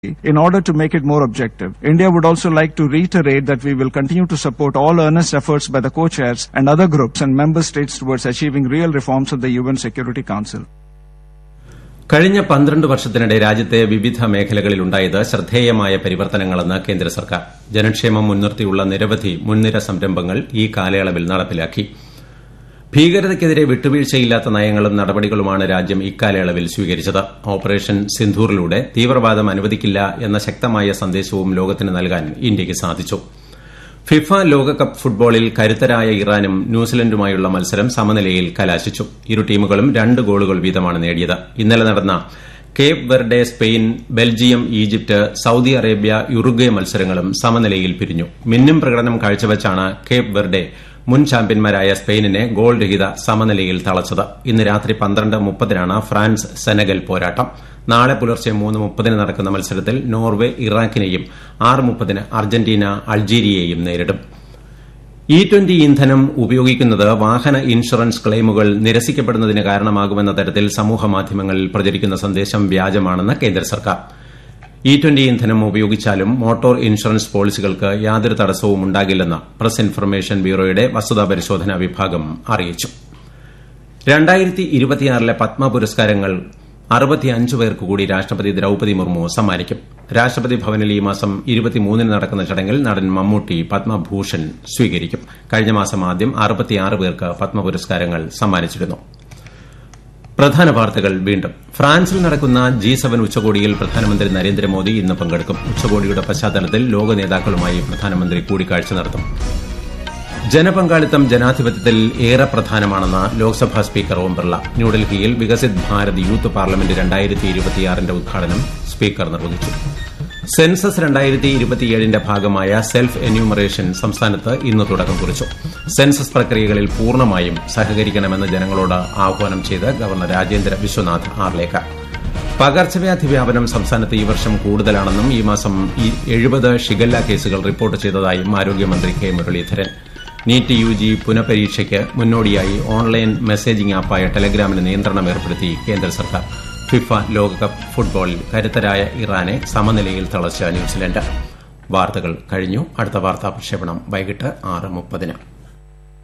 in order to make it more objective. India would also like to reiterate that we will continue to support all earnest efforts by the co-chairs and other groups and member states towards achieving real reforms of the UN Security Council. കഴിഞ്ഞ 12 വർഷത്തിനിടെ രാജ്യത്തെ വിവിധ മേഖലകളിലുണ്ടായത് ശ്രദ്ധേയമായ പരിവർത്തനങ്ങളെന്ന് കേന്ദ്ര സർക്കാർ. ജനക്ഷേമം മുൻനിർത്തിയുള്ള നിരവധി മുൻനിര സംരംഭങ്ങൾ ഈ കാലയളവിൽ നടപ്പിലാക്കി. ഭീകരതയ്ക്കെതിരെ വിട്ടുവീഴ്ചയില്ലാത്ത നയങ്ങളും നടപടികളുമാണ് രാജ്യം ഇക്കാലയളവിൽ സ്വീകരിച്ചത്. ഓപ്പറേഷൻ സിന്ധൂറിലൂടെ തീവ്രവാദം അനുവദിക്കില്ല എന്ന ശക്തമായ സന്ദേശവും ലോകത്തിന് നൽകാൻ ഇന്ത്യയ്ക്ക് സാധിച്ചു. ഫിഫ ലോകകപ്പ് ഫുട്ബോളിൽ കരുത്തരായ ഇറാനും ന്യൂസിലൻഡുമായുള്ള മത്സരം സമനിലയിൽ കലാശിച്ചു. ഇരു ടീമുകളും 2 ഗോളുകൾ വീതമാണ് നേടിയത്. ഇന്നലെ നടന്ന Cape Verde, Spain, Belgium, Egypt, Saudi Arabia, Uruguay മത്സരങ്ങളും സമനിലയിൽ പിരിഞ്ഞു. മിന്നും പ്രകടനം കാഴ്ചവച്ചാണ് കേപ്പ് വെർഡെ മുൻ ചാമ്പ്യന്മാരായ സ്പെയിനിനെ ഗോൾ രഹിത സമനിലയിൽ തളച്ചത്. ഇന്ന് രാത്രി 12:30 ഫ്രാൻസ് സെനഗൽ പോരാട്ടം. നാളെ പുലർച്ചെ 3:30 നടക്കുന്ന മത്സരത്തിൽ നോർവെ ഇറാഖിനെയും 6:30 അർജന്റീന അൾജീരിയയെയും നേരിടും. E20 ഇന്ധനം ഉപയോഗിക്കുന്നത് വാഹന ഇൻഷുറൻസ് ക്ലെയിമുകൾ നിരസിക്കപ്പെടുന്നതിന് കാരണമാകുമെന്ന തരത്തിൽ സമൂഹമാധ്യമങ്ങളിൽ പ്രചരിക്കുന്ന സന്ദേശം വ്യാജമാണെന്ന് കേന്ദ്ര സർക്കാർ. E20 ഇന്ധനം ഉപയോഗിച്ചാലും മോട്ടോർ ഇൻഷുറൻസ് പോളിസികൾക്ക് യാതൊരു തടസ്സവും ഉണ്ടാകില്ലെന്ന് പ്രസ് ഇൻഫർമേഷൻ ബ്യൂറോയുടെ വസ്തുതാ പരിശോധനാ വിഭാഗം അറിയിച്ചു. 2026 പത്മ പുരസ്കാരങ്ങൾ 65 പേർക്ക് കൂടി രാഷ്ട്രപതി ദ്രൌപദി മുർമു സമ്മാനിക്കും. രാഷ്ട്രപതി ഭവനിൽ ഈ മാസം 23 നടക്കുന്ന ചടങ്ങിൽ നടൻ മമ്മൂട്ടി പത്മഭൂഷൺ സ്വീകരിക്കും. കഴിഞ്ഞ മാസം ആദ്യം 66 പേർക്ക് പത്മ പുരസ്കാരങ്ങൾ സമ്മാനിച്ചിരുന്നു. പ്രധാന വാർത്തകൾ വീണ്ടും. ഫ്രാൻസിൽ നടക്കുന്ന G7 ഉച്ചകോടിയിൽ പ്രധാനമന്ത്രി നരേന്ദ്രമോദി ഇന്ന് പങ്കെടുക്കും. ഉച്ചകോടിയുടെ പശ്ചാത്തലത്തിൽ ലോക നേതാക്കളുമായി പ്രധാനമന്ത്രി കൂടിക്കാഴ്ച നടത്തും. ജനപങ്കാളിത്തം ജനാധിപത്യത്തിൽ ഏറെ പ്രധാനമാണെന്ന് ലോക്സഭാ സ്പീക്കർ ഓം ബിർള. ന്യൂഡൽഹിയിൽ വികസിത് ഭാരത് യൂത്ത് പാർലമെന്റ് 2026 ഉദ്ഘാടനം സ്പീക്കർ നിർവഹിച്ചു. സെൻസസ് 2027 ഭാഗമായ സെൽഫ് എന്യൂമറേഷൻ സംസ്ഥാനത്ത് ഇന്ന് തുടക്കം കുറിച്ചു. സെൻസസ് പ്രക്രിയകളിൽ പൂർണ്ണമായും സഹകരിക്കണമെന്ന് ജനങ്ങളോട് ആഹ്വാനം ചെയ്ത് ഗവർണർ രാജേന്ദ്ര വിശ്വനാഥ് ആർലേക്കർ. പകർച്ചവ്യാധി വ്യാപനം സംസ്ഥാനത്ത് ഈ വർഷം കൂടുതലാണെന്നും ഈ മാസം 70 ഷിഗല്ല കേസുകൾ റിപ്പോർട്ട് ചെയ്തതായും ആരോഗ്യമന്ത്രി കെ മുരളീധരൻ. നീറ്റ് UG പുനഃപരീക്ഷയ്ക്ക് മുന്നോടിയായി ഓൺലൈൻ മെസ്സേജിംഗ് ആപ്പായ ടെലഗ്രാമിന് നിയന്ത്രണം ഏർപ്പെടുത്തി കേന്ദ്ര സർക്കാർ. ഫിഫ ലോകകപ്പ് ഫുട്ബോളിൽ കരുത്തരായ ഇറാനെ സമനിലയിൽ തളച്ച ന്യൂസിലൻഡ്. വാർത്തകൾ കഴിഞ്ഞു. അടുത്ത വാർത്താ പ്രക്ഷേപണം വൈകിട്ട് 6:30.